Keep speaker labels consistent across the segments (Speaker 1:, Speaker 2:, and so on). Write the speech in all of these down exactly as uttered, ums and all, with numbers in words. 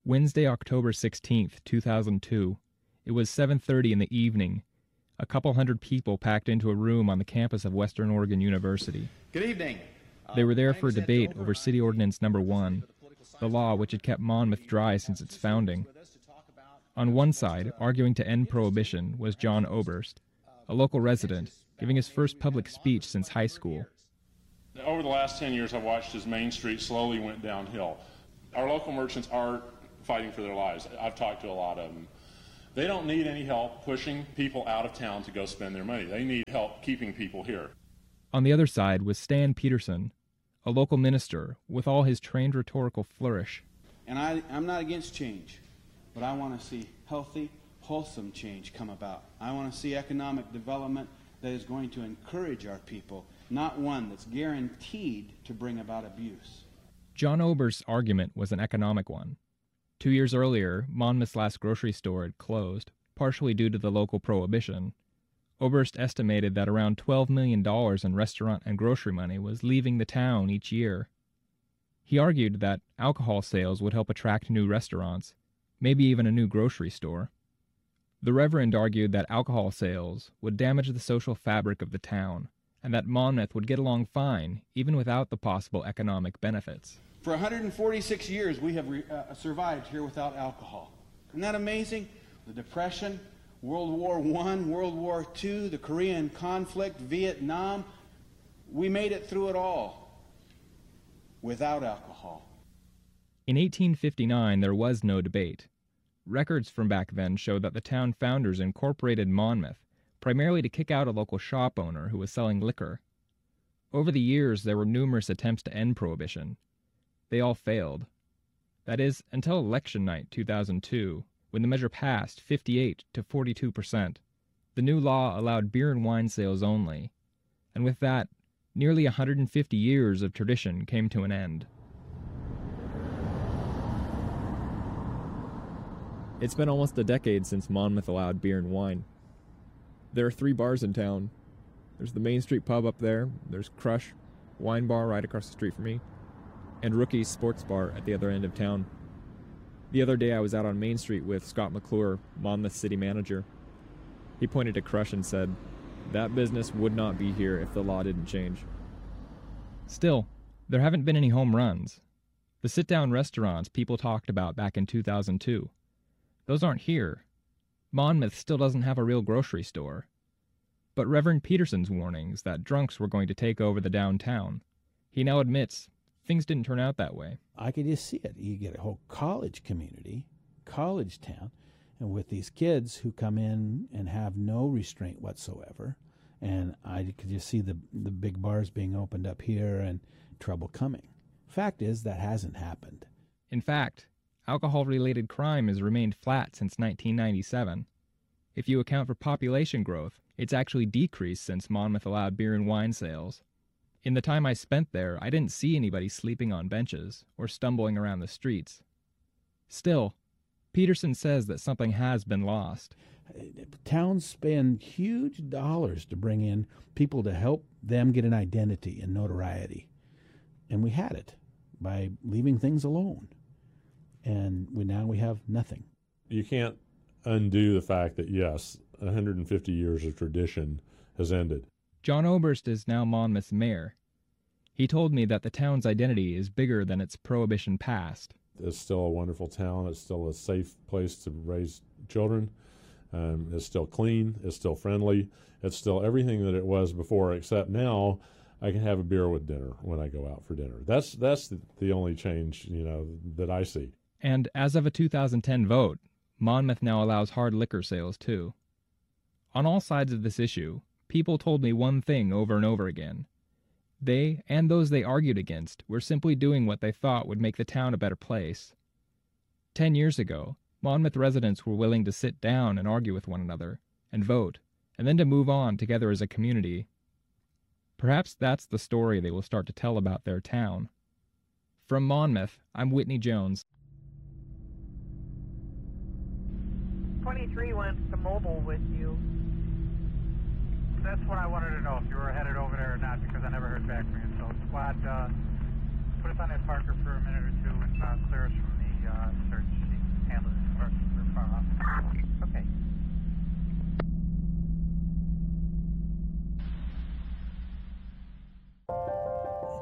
Speaker 1: Wednesday, October sixteenth, two thousand two. It was seven thirty in the evening. A couple hundred people packed into a room on the campus of Western Oregon University.
Speaker 2: Good evening.
Speaker 1: They were there for a debate over City Ordinance Number One, the law which had kept Monmouth dry since its founding. On one side, arguing to end prohibition, was John Oberst, a local resident, giving his first public speech since high school.
Speaker 3: Over the last ten years, I've watched as Main Street slowly went downhill. Our local merchants are fighting for their lives. I've talked to a lot of them. They don't need any help pushing people out of town to go spend their money. They need help keeping people here.
Speaker 1: On the other side was Stan Peterson, a local minister with all his trained rhetorical flourish.
Speaker 4: And I, I'm not against change, but I want to see healthy, wholesome change come about. I want to see economic development that is going to encourage our people, not one that's guaranteed to bring about abuse.
Speaker 1: John Oberst's argument was an economic one. Two years earlier, Monmouth's last grocery store had closed, partially due to the local prohibition. Oberst estimated that around twelve million dollars in restaurant and grocery money was leaving the town each year. He argued that alcohol sales would help attract new restaurants, maybe even a new grocery store. The Reverend argued that alcohol sales would damage the social fabric of the town, and that Monmouth would get along fine, even without the possible economic benefits.
Speaker 4: For one hundred forty-six years, we have re- uh, survived here without alcohol. Isn't that amazing? The Depression, World War One, World War Two, the Korean conflict, Vietnam, we made it through it all without alcohol.
Speaker 1: In eighteen fifty-nine, there was no debate. Records from back then show that the town founders incorporated Monmouth, primarily to kick out a local shop owner who was selling liquor. Over the years, there were numerous attempts to end prohibition. They all failed. That is, until election night two thousand two, when the measure passed fifty-eight to forty-two percent. The new law allowed beer and wine sales only, and with that, nearly one hundred fifty years of tradition came to an end. It's been almost a decade since Monmouth allowed beer and wine. There are three bars in town. There's the Main Street pub up there, there's Crush, wine bar right across the street from me, and Rookie's Sports Bar at the other end of town. The other day I was out on Main Street with Scott McClure, Monmouth city manager. He pointed to Crush and said, "That business would not be here if the law didn't change." Still, there haven't been any home runs. The sit-down restaurants people talked about back in two thousand two. Those aren't here. Monmouth still doesn't have a real grocery store. But Reverend Peterson's warnings that drunks were going to take over the downtown, he now admits things didn't turn out that way.
Speaker 5: I could just see it. You get a whole college community, college town, and with these kids who come in and have no restraint whatsoever, and I could just see the the big bars being opened up here and trouble coming. Fact is, that hasn't happened.
Speaker 1: In fact, alcohol-related crime has remained flat since nineteen ninety-seven. If you account for population growth, it's actually decreased since Monmouth allowed beer and wine sales. In the time I spent there, I didn't see anybody sleeping on benches or stumbling around the streets. Still, Peterson says that something has been lost.
Speaker 5: Towns spend huge dollars to bring in people to help them get an identity and notoriety. And we had it by leaving things alone. And we now we have nothing.
Speaker 6: You can't undo the fact that, yes, one hundred fifty years of tradition has ended.
Speaker 1: John Oberst is now Monmouth's mayor. He told me that the town's identity is bigger than its prohibition past.
Speaker 6: It's still a wonderful town. It's still a safe place to raise children. Um, it's still clean. It's still friendly. It's still everything that it was before, except now I can have a beer with dinner when I go out for dinner. That's that's the, the only change, you know, that I see.
Speaker 1: And as of a two thousand ten vote, Monmouth now allows hard liquor sales too. On all sides of this issue, people told me one thing over and over again. They, and those they argued against, were simply doing what they thought would make the town a better place. Ten years ago, Monmouth residents were willing to sit down and argue with one another, and vote, and then to move on together as a community. Perhaps that's the story they will start to tell about their town. From Monmouth, I'm Whitney Jones.
Speaker 7: twenty-three went to Mobile with you.
Speaker 8: That's what I wanted to know, if you were headed over there or not, because I never heard back from you. So, squad, uh, put us on that Parker for a minute or two and uh, clear us from the uh, search sheet.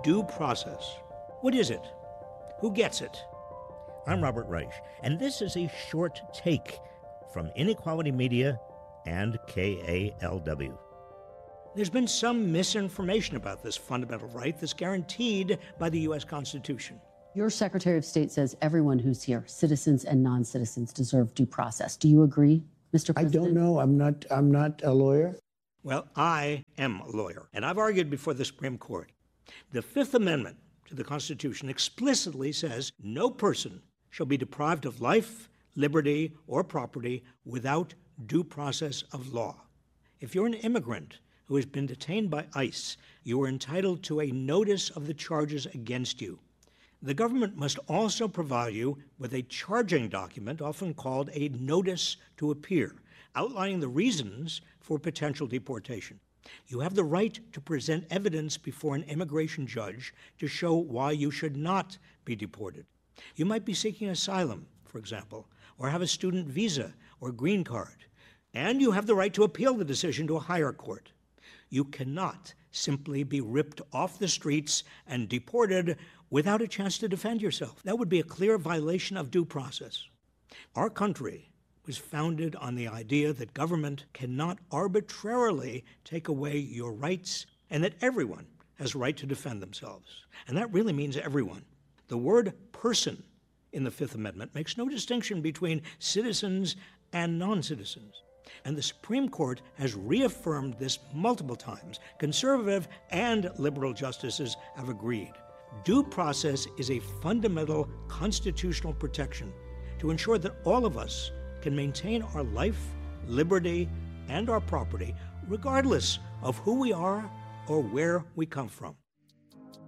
Speaker 2: due process. What is it? Who gets it?
Speaker 9: I'm Robert Reich, and this is a short take from Inequality Media and K A L W.
Speaker 2: There's been some misinformation about this fundamental right that's guaranteed by the U S Constitution.
Speaker 10: Your Secretary of State says everyone who's here, citizens and non-citizens, deserve due process. Do you agree, Mister President?
Speaker 11: I don't know. I'm not, I'm not a lawyer.
Speaker 2: Well, I am a lawyer, and I've argued before the Supreme Court. The Fifth Amendment to the Constitution explicitly says no person shall be deprived of life, liberty, or property without due process of law. If you're an immigrant who has been detained by ICE, you are entitled to a notice of the charges against you. The government must also provide you with a charging document, often called a notice to appear, outlining the reasons for potential deportation. You have the right to present evidence before an immigration judge to show why you should not be deported. You might be seeking asylum, for example, or have a student visa or green card, and you have the right to appeal the decision to a higher court. You cannot simply be ripped off the streets and deported without a chance to defend yourself. That would be a clear violation of due process. Our country was founded on the idea that government cannot arbitrarily take away your rights and that everyone has a right to defend themselves. And that really means everyone. The word person in the Fifth Amendment makes no distinction between citizens and non-citizens. And the Supreme Court has reaffirmed this multiple times. Conservative and liberal justices have agreed. Due process is a fundamental constitutional protection to ensure that all of us can maintain our life, liberty, and our property, regardless of who we are or where we come from.